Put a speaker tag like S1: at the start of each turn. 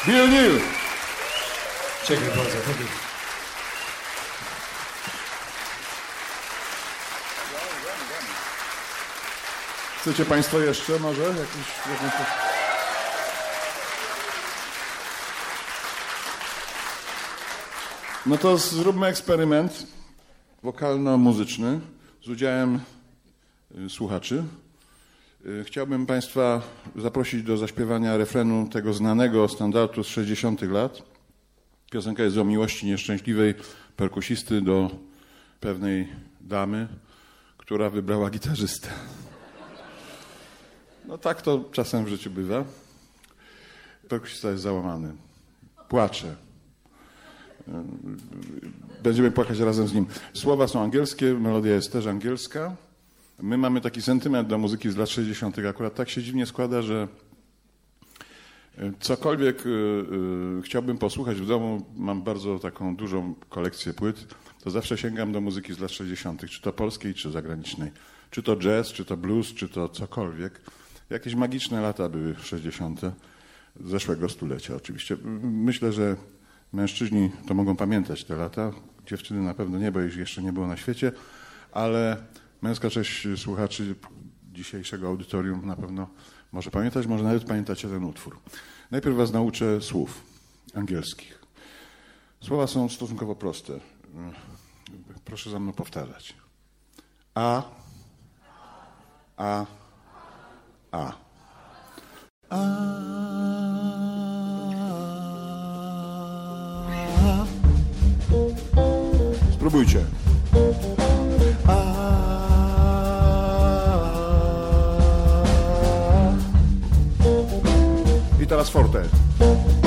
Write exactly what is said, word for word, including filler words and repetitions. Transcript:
S1: Bill Neal.
S2: Dziękuję bardzo. Dziękuję.
S1: Chcecie Państwo jeszcze może? Jakiś, jakąś... No to zróbmy eksperyment wokalno-muzyczny z udziałem słuchaczy. Chciałbym Państwa zaprosić do zaśpiewania refrenu tego znanego standardu z sześćdziesiątych lat. Piosenka jest o miłości nieszczęśliwej perkusisty do pewnej damy, która wybrała gitarzystę. No tak to czasem w życiu bywa. Perkusista jest załamany. Płacze. Będziemy płakać razem z nim. Słowa są angielskie, melodia jest też angielska. My mamy taki sentyment do muzyki z lat sześćdziesiątych. Akurat tak się dziwnie składa, że cokolwiek y, y, chciałbym posłuchać w domu, mam bardzo taką dużą kolekcję płyt, to zawsze sięgam do muzyki z lat sześćdziesiątych, czy to polskiej, czy zagranicznej. Czy to jazz, czy to blues, czy to cokolwiek. Jakieś magiczne lata były sześćdziesiąte zeszłego stulecia oczywiście. Myślę, że mężczyźni to mogą pamiętać te lata. Dziewczyny na pewno nie, bo ich jeszcze nie było na świecie, ale męska część słuchaczy dzisiejszego audytorium na pewno może pamiętać, może nawet pamiętacie ten utwór. Najpierw was nauczę słów angielskich. Słowa są stosunkowo proste. Proszę za mną powtarzać. A, a, a. A. Spróbujcie. A. I teraz forte.